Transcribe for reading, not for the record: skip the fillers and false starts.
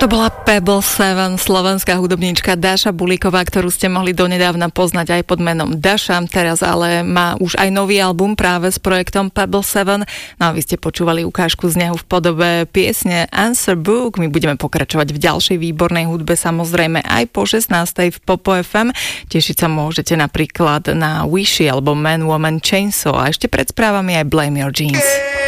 To bola Pebble 7, slovenská hudobníčka Dáša Bulíková, ktorú ste mohli donedávna poznať aj pod menom Dáša, teraz ale má už aj nový album práve s projektom Pebble 7. No a vy ste počúvali ukážku z neho v podobe piesne Answer Book. My budeme pokračovať v ďalšej výbornej hudbe, samozrejme aj po 16. v Popo FM. Tešiť sa môžete napríklad na Wishy alebo Man, Woman, Chainsaw a ešte pred správami aj Blame Your Jeans.